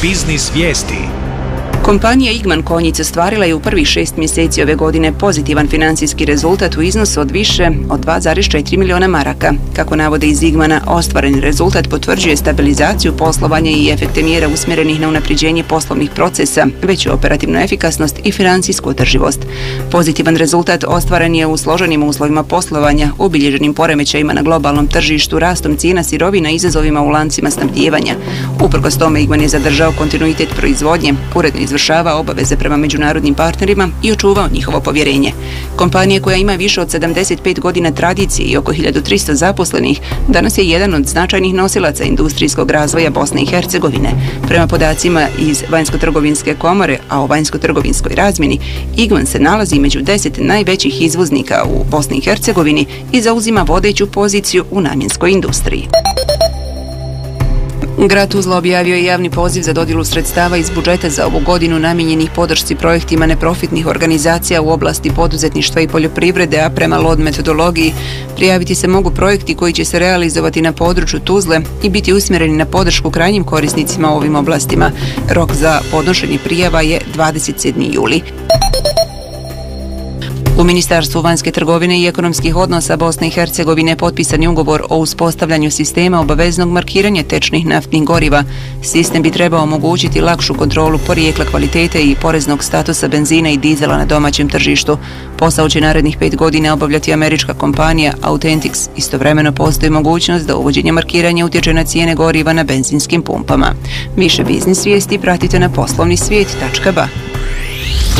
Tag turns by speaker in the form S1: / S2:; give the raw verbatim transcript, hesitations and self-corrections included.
S1: Biznis vijesti.
S2: Kompanija Igman Konjic ostvarila je u prvih šest mjeseci ove godine pozitivan financijski rezultat u iznosu od više od dva zarez četiri milijuna maraka. Kako navode iz Igmana, ostvareni rezultat potvrđuje stabilizaciju poslovanja i efekte mjera usmjerenih na unapređenje poslovnih procesa, veću operativnu efikasnost i financijsku održivost. Pozitivan rezultat ostvaren je u složenim uslovima poslovanja, obilježenim poremećajima na globalnom tržištu, rastom cijena sirovina i izazovima u lancima snabdijevanja. Uprkos tome, Igman je zadržao kontinuitet proizvodnje, uredno izvršava obaveze prema međunarodnim partnerima i očuvao njihovo povjerenje. Kompanija koja ima više od sedamdeset pet godina tradicije i oko hiljadu tristo zaposlenih, danas je jedan od značajnih nosilaca industrijskog razvoja Bosne i Hercegovine. Prema podacima iz Vanjsko-trgovinske komore, a o vanjsko-trgovinskoj razmjeni, Igman se nalazi među deset najvećih izvoznika u Bosni i Hercegovini i zauzima vodeću poziciju u namjenskoj industriji. Grad Tuzla objavio je javni poziv za dodjelu sredstava iz budžeta za ovu godinu namijenjenih podršci projektima neprofitnih organizacija u oblasti poduzetništva i poljoprivrede, a prema L O D metodologiji prijaviti se mogu projekti koji će se realizovati na području Tuzle i biti usmjereni na podršku krajnjim korisnicima u ovim oblastima. Rok za podnošenje prijava je dvadeset sedmi juli. U Ministarstvu vanjske trgovine i ekonomskih odnosa Bosne i Hercegovine potpisan je ugovor o uspostavljanju sistema obaveznog markiranja tečnih naftnih goriva. Sistem bi trebao omogućiti lakšu kontrolu porijekla kvalitete i poreznog statusa benzina i dizela na domaćem tržištu. Posao će narednih pet godina obavljati američka kompanija Authentix. Istovremeno postoji mogućnost da uvođenje markiranja utječe na cijene goriva na benzinskim pumpama. Više biznis vijesti pratite na poslovni svijet tačka ba.